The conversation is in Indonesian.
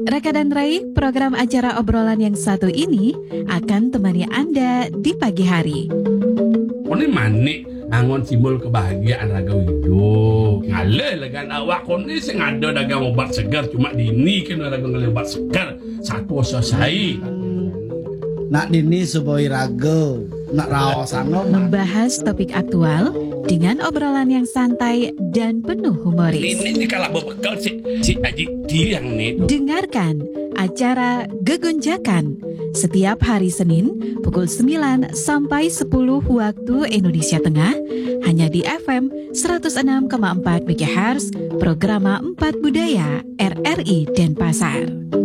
Raka dan Rai, program acara obrolan yang satu ini akan temani Anda di pagi hari. Kone manik angon simbol kebahagiaan raga wijo. Ngale lagan awak kone sing ada dagang obat segar cuma dini kan raga ngale obat segar satu selesai. Nak dini suboi raga, nak raos ano Membahas topik aktual dengan obrolan yang santai dan penuh humoris. Ini kalau berbekal si Aji Tiang nih. Dengarkan acara Gegonjakan setiap hari Senin pukul 9 sampai 10 waktu Indonesia Tengah hanya di FM 106,4 MHz Programa 4 Budaya RRI Denpasar.